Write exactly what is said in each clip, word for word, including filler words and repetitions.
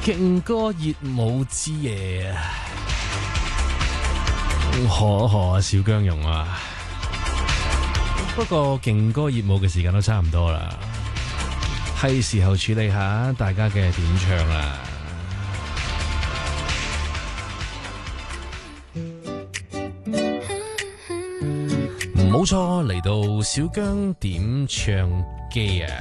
勁歌熱舞之夜啊！可可啊，小姜蓉啊！不過勁歌熱舞嘅時間都差唔多啦，係時候處理下大家嘅點唱啦。冇錯，嚟到小姜點唱機啊！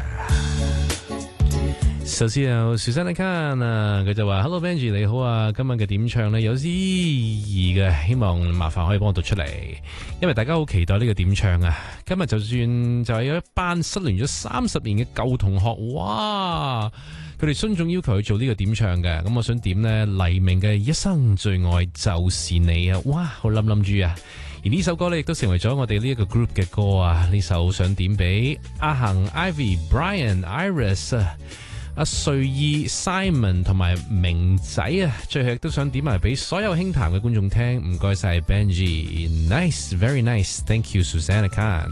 首先有 Susanna Khan 啊，佢就話 Hello Benji 你好啊，今晚嘅點唱呢有啲意義嘅，希望麻煩可以幫我讀出嚟，因為大家好期待呢個點唱啊。今日就算就係有一班失聯咗三十年嘅舊同學，哇！佢哋遵眾要求去做呢個點唱嘅，咁我想點呢黎明嘅一生最愛就是你啊，哇！好冧冧住啊！而呢首歌呢亦都成為咗我哋呢一個 group 嘅歌啊，呢首想點俾阿恒、Ivy、Brian、Iris 啊。阿瑞意 Simon 同埋明仔啊，最後亦都想點埋俾所有輕談嘅觀眾聽，唔該晒 Benji，nice very nice，thank you Susanna Khan。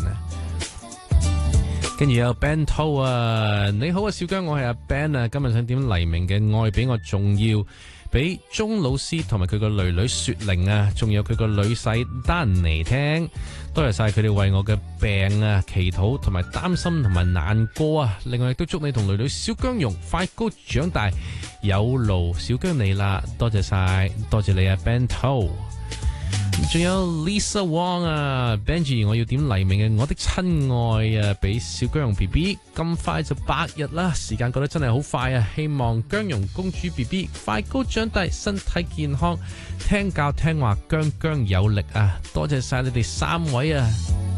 跟住有 Ben To 啊，你好啊小姜，我係阿 Ben 啊，今日想點黎明嘅愛比我重要，俾鐘老師同埋佢個女女雪玲啊，仲有佢個女婿丹尼聽。多謝晒佢哋為我嘅病啊祈禱同埋擔心同埋難過啊！另外亦都祝你同女女小姜蓉快高長大，有勞小姜你啦！多謝晒，多謝你啊 Bento， 仲有 Lisa Wong 啊 Benji， 我要點黎明嘅我的親愛啊，俾小姜蓉 B B， 咁快就八日啦，時間過得真係好快啊！希望姜蓉公主 B B 快高長大，身體健康，聽教聽話，姜姜有力啊！多謝晒你哋三位啊！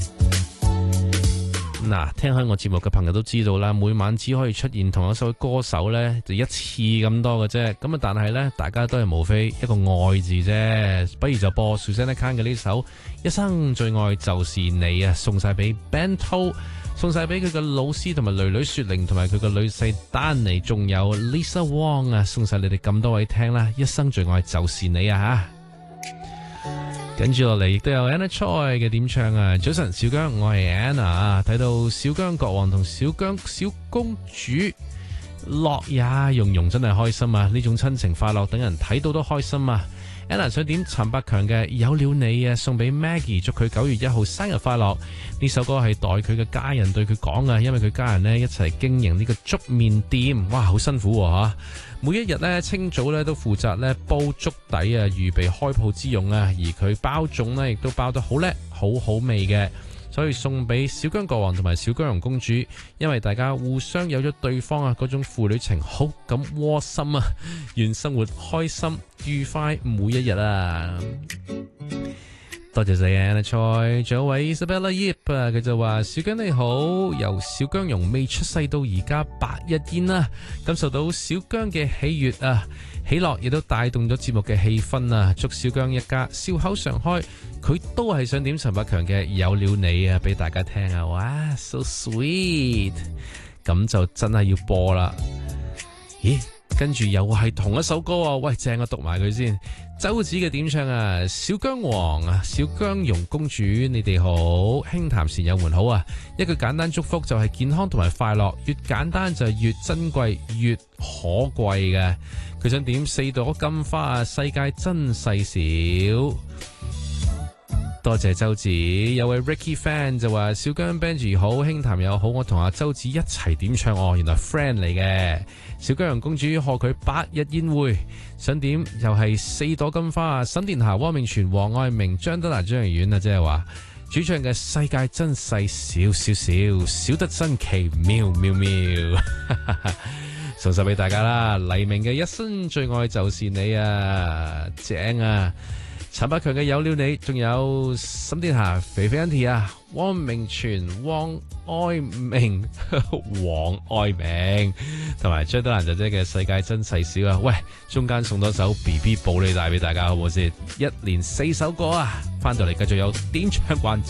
嗱，聽開我節目嘅朋友都知道啦，每晚只可以出現同一首歌手呢，就一次咁多嘅啫。咁啊，但係呢，大家都係無非一個愛字啫。不如就播 Susanna Khan 嘅呢首《一生最愛就是你》啊，送晒俾 Bento， 送晒俾佢嘅老師同埋女女雪玲同埋佢嘅女婿丹尼，仲有 Lisa Wong 啊，送晒你哋咁多位聽啦，《一生最愛就是你》啊吓！跟住落嚟亦都有 Anna Choi 嘅點唱啊！早晨小姜，我係 Anna 啊！睇到小姜國王同小姜小公主樂也融融，真係開心啊！呢種親情快樂等人睇到都開心啊！ Anna 想點陳百強嘅有了你啊，送俾 Maggie， 祝佢九月一號生日快樂。呢首歌係代佢嘅家人對佢講啊，因為佢家人呢一齊經營呢個粥麵店，哇，好辛苦吓！每一日咧清早咧都負責咧煲粥底啊，預備開鋪之用啊，而佢包粽咧亦都包得好叻，好好味嘅，所以送俾小姜國王同埋小姜蓉公主，因為大家互相有咗對方啊，嗰種父女情好咁窩心啊，願生活開心愉快每一日啊！多謝晒 Anna Choi， 仲有位 Isabella Yip 啊，佢就話小姜你好，由小姜蓉未出世到而家百日宴啦，感受到小姜嘅喜悅啊，喜樂亦都帶動咗節目嘅氣氛啊，祝小姜一家笑口常開，佢都係想點陳百強嘅有了你啊，俾大家聽啊，哇 so sweet， 咁就真係要播啦，咦？跟住又係同一首歌啊！喂，正啊，讀埋佢先。周子嘅點唱啊，小姜王啊，小姜蓉公主，你哋好，輕談善友們好啊！一句簡單祝福就係健康同埋快樂，越簡單就係越珍貴，越可貴嘅。佢想點四朵金花啊，世界真細小。多謝周子，有位 Ricky fan 就話小姜 Benji 好，輕談又好，我同阿周子一齊點唱哦，原來 friend 嚟嘅。小姜蓉公主賀佢百日宴會，想點又係四朵金花啊，沈殿霞、汪明荃、黃愛明、張德蘭、張穎遠啊，即係話主唱嘅世界真細小小小，小得真奇妙妙妙，送晒俾大家啦！黎明嘅一生最愛就是你啊，正啊！陳百強嘅有了你，仲有沈殿霞、肥肥 Auntie 啊，汪明荃、汪愛明、黃愛明，同埋張德蘭姐姐嘅世界真細小啊！喂，中間送多首 B B 寶你帶俾大家好唔好先？一連四首歌啊，翻到嚟繼續有點唱環節。